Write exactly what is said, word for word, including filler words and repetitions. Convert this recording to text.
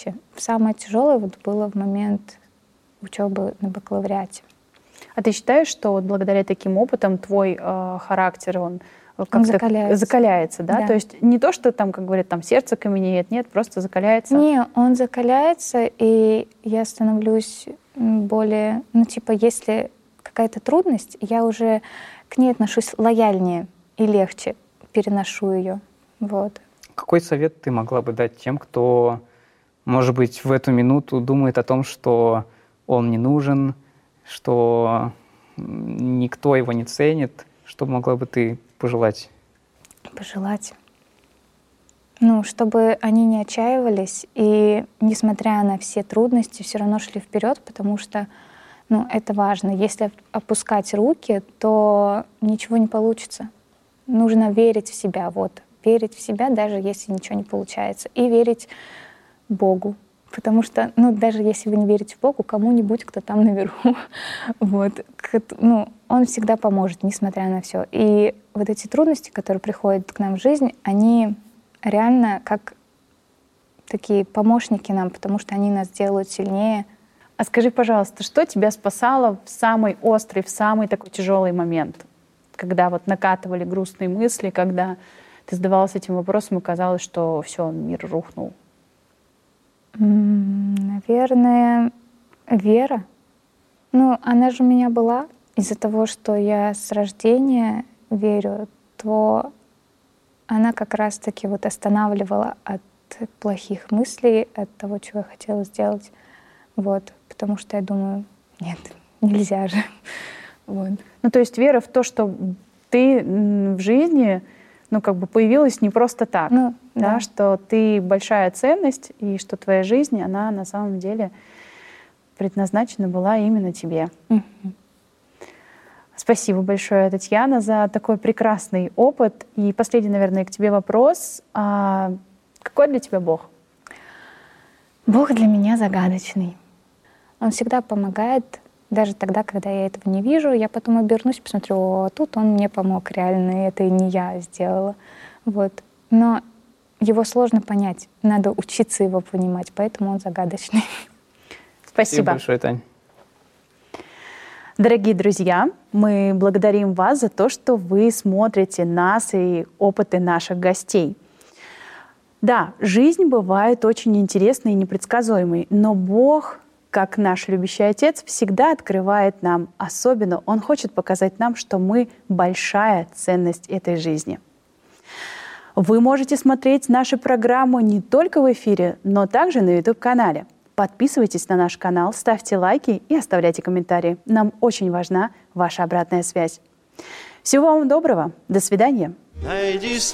легче. Самое тяжелое вот было в момент учебы на бакалавриате. А ты считаешь, что вот благодаря таким опытам твой э, характер, он как-то Он закаляется. закаляется, да? Да. То есть не то, что там, как говорят, там сердце каменеет, нет, просто закаляется? Не, он закаляется, и я становлюсь более... Ну, типа, если какая-то трудность, я уже к ней отношусь лояльнее и легче переношу ее. Вот. Какой совет ты могла бы дать тем, кто, может быть, в эту минуту думает о том, что он не нужен, что никто его не ценит? Что могла бы ты пожелать? Пожелать. Ну, чтобы они не отчаивались и, несмотря на все трудности, все равно шли вперед, потому что, ну, это важно. Если опускать руки, то ничего не получится. Нужно верить в себя, вот. Верить в себя, даже если ничего не получается. И верить Богу. Потому что, ну, даже если вы не верите в Богу, кому-нибудь, кто там наверху, вот, ну, он всегда поможет, несмотря на все. И вот эти трудности, которые приходят к нам в жизнь, они реально как такие помощники нам, потому что они нас делают сильнее. А скажи, пожалуйста, что тебя спасало в самый острый, в самый такой тяжелый момент, когда вот накатывали грустные мысли, когда ты задавалась этим вопросом и казалось, что все, мир рухнул? Наверное, вера. Ну, она же у меня была. Из-за того, что я с рождения верю, то она как раз-таки вот останавливала от плохих мыслей, от того, чего я хотела сделать. Вот. Потому что я думаю, нет, нельзя же. Вот. Ну, то есть вера в то, что ты в жизни, ну, как бы появилась не просто так, ну, да, да. что ты большая ценность, и что твоя жизнь, она на самом деле предназначена была именно тебе. Mm-hmm. Спасибо большое, Татьяна, за такой прекрасный опыт. И последний, наверное, к тебе вопрос. А какой для тебя Бог? Бог для меня загадочный. Он всегда помогает, даже тогда, когда я этого не вижу. Я потом обернусь, посмотрю, о, тут он мне помог реально, и это не я сделала. Вот. Но его сложно понять, надо учиться его понимать, поэтому он загадочный. Спасибо. Спасибо большое, Тань. Дорогие друзья, мы благодарим вас за то, что вы смотрите нас и опыты наших гостей. Да, жизнь бывает очень интересной и непредсказуемой, но Бог, как наш любящий Отец, всегда открывает нам. Особенно Он хочет показать нам, что мы большая ценность этой жизни. Вы можете смотреть нашу программу не только в эфире, но также на ютуб-канале. Подписывайтесь на наш канал, ставьте лайки и оставляйте комментарии. Нам очень важна ваша обратная связь. Всего вам доброго. До свидания.